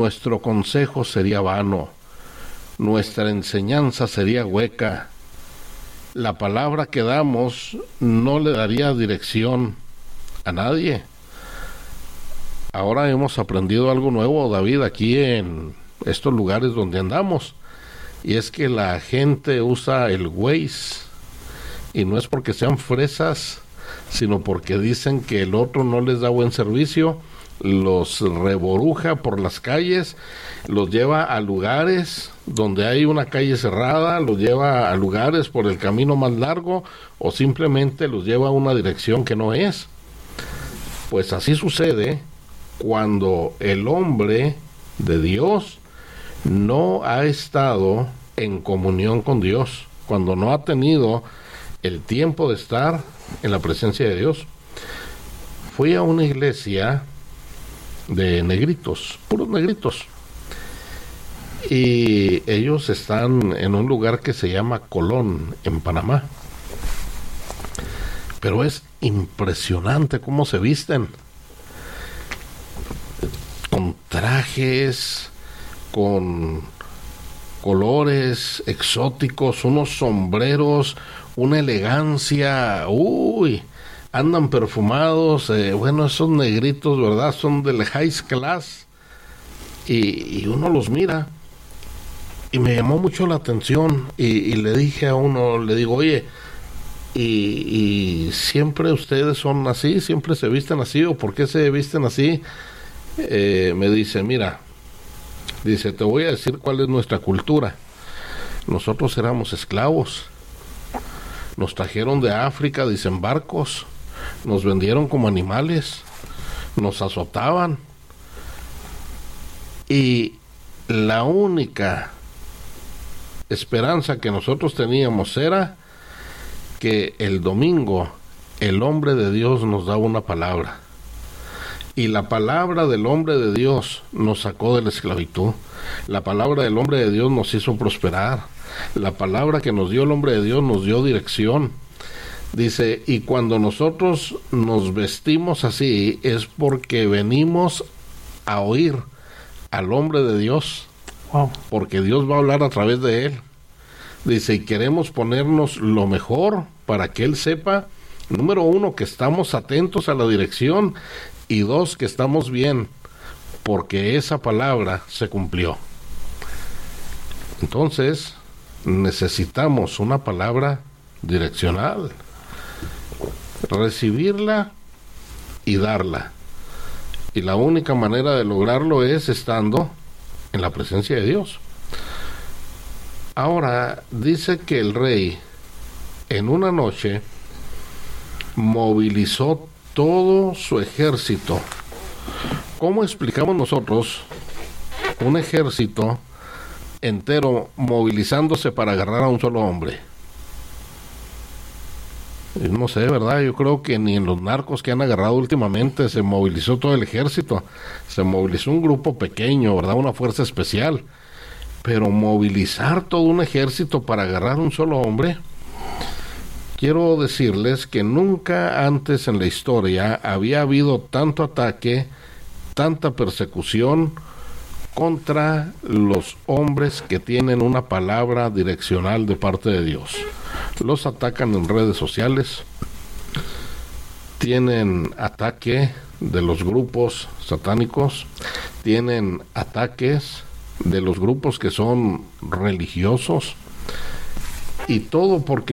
nuestro consejo sería vano, nuestra enseñanza sería hueca, la palabra que damos no le daría dirección a nadie. Ahora hemos aprendido algo nuevo, David, aquí en estos lugares donde andamos, y es que la gente usa el Waze, y no es porque sean fresas, sino porque dicen que el otro no les da buen servicio, los reboruja por las calles, los lleva a lugares donde hay una calle cerrada, los lleva a lugares por el camino más largo, o simplemente los lleva a una dirección que no es. Pues así sucede cuando el hombre de Dios no ha estado en comunión con Dios, cuando no ha tenido el tiempo de estar en la presencia de Dios. Fui a una iglesia de negritos, puros negritos, y ellos están en un lugar que se llama Colón, en Panamá, pero es impresionante cómo se visten, con trajes, con colores exóticos, unos sombreros, una elegancia, andan perfumados, bueno, esos negritos, ¿verdad? Son del high class, y uno los mira, y me llamó mucho la atención, y le dije a uno, le digo, oye, y siempre ustedes son así, siempre se visten así, o por qué se visten así. Me dice, mira, dice, te voy a decir cuál es nuestra cultura. Nosotros éramos esclavos, nos trajeron de África, dicen, barcos, nos vendieron como animales, nos azotaban, y la única esperanza que nosotros teníamos era que el domingo el hombre de Dios nos daba una palabra, y la palabra del hombre de Dios nos sacó de la esclavitud. La palabra del hombre de Dios nos hizo prosperar. La palabra que nos dio el hombre de Dios nos dio dirección. Dice, y cuando nosotros nos vestimos así es porque venimos a oír al hombre de Dios. Wow. Porque Dios va a hablar a través de él. Dice, y queremos ponernos lo mejor para que él sepa, número uno, que estamos atentos a la dirección, y dos, que estamos bien, porque esa palabra se cumplió. Entonces, necesitamos una palabra direccional, recibirla y darla. Y la única manera de lograrlo es estando en la presencia de Dios. Ahora, dice que el rey, en una noche, movilizó todo su ejército. ¿Cómo explicamos nosotros un ejército entero movilizándose para agarrar a un solo hombre? No sé, ¿verdad? Yo creo que ni en los narcos que han agarrado últimamente se movilizó todo el ejército. Se movilizó un grupo pequeño, ¿verdad? Una fuerza especial. Pero movilizar todo un ejército para agarrar a un solo hombre, quiero decirles que nunca antes en la historia había habido tanto ataque, tanta persecución contra los hombres que tienen una palabra direccional de parte de Dios. Los atacan en redes sociales, tienen ataque de los grupos satánicos, tienen ataques de los grupos que son religiosos, y todo porque